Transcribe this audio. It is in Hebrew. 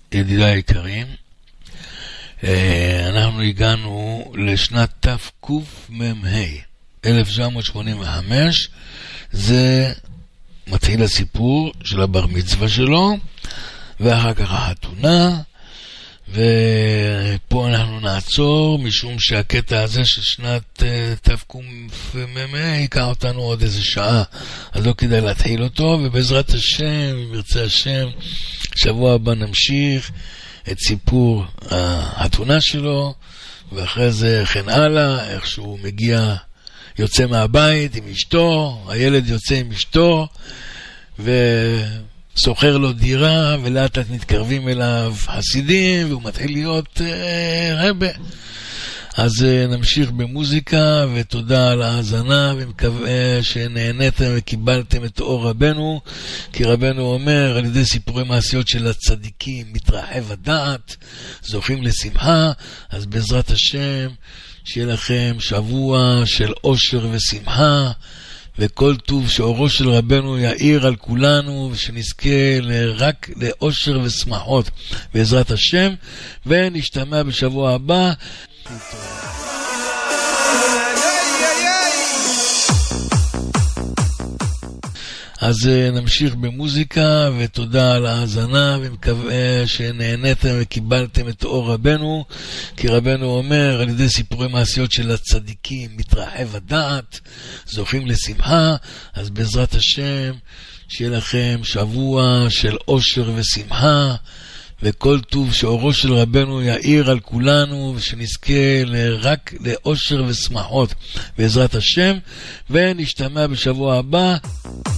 ידידיי היקרים, אנחנו הגענו לשנת תקמ"ה 1985. זה מתחיל הסיפור של הבר מצווה שלו, ואחר כך החתונה. ופה אנחנו נעצור, משום שהקטע הזה של שנת תקמ"ה ייקח אותנו עוד איזה שעה, אז לא כדאי להתחיל אותו. ובעזרת השם, אם ירצה השם, שבוע הבא נמשיך את סיפור החתונה שלו, ואחרי זה כן הלאה, איך שהוא מגיע, יוצא מהבית עם אשתו, הילד יוצא עם אשתו וסוחר לו דירה, ולאט לאט מתקרבים אליו חסידים והוא מתחיל להיות רבה. אז נמשיך במוזיקה, ותודה על ההאזנה, ומקווה שנהניתם וקיבלתם את אור רבנו, כי רבנו אומר, על ידי סיפורי מעשיות של הצדיקים מתרחב הדעת, זוכים לשמחה. אז בעזרת השם שיהיה לכם שבוע של אושר ושמחה, וכל טוב שאורו של רבנו יאיר על כולנו, ושנזכה רק לאושר ושמחות בעזרת השם, ונשתמע בשבוע הבא. אז נמשיך במוזיקה, ותודה על ההאזנה, ומקווה שנהניתם וקיבלתם את אור רבנו, כי רבנו אומר, על ידי סיפורי מעשיות של הצדיקים מתרחב הדעת, זוכים לשמחה. אז בעזרת השם שיהיה לכם שבוע של אושר ושמחה, וכל טוב שאורו של רבנו יאיר על כולנו, ושנזכה רק לאושר ושמחות בעזרת השם, ונשתמע בשבוע הבא.